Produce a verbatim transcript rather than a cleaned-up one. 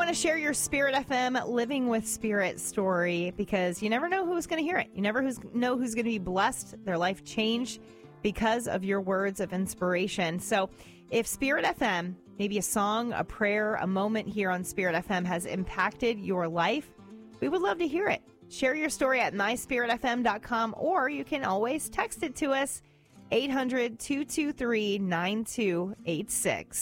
to share your Spirit F M Living with Spirit story because you never know who's going to hear it. You never who's, know who's going to be blessed, their life changed because of your words of inspiration. So if Spirit F M, maybe a song, a prayer, a moment here on Spirit F M has impacted your life, we would love to hear it. Share your story at my spirit f m dot com, or you can always text it to us, eight hundred, two two three, nine two eight six.